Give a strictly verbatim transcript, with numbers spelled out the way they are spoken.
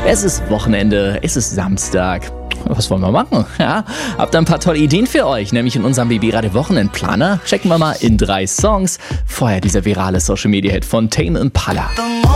Es ist Wochenende, es ist Samstag. Was wollen wir machen? Ja, habt ein paar tolle Ideen für euch, nämlich in unserem B B-Radio Wochenendplaner. Checken wir mal in drei Songs. Vorher dieser virale Social-Media-Hit von Tame Impala.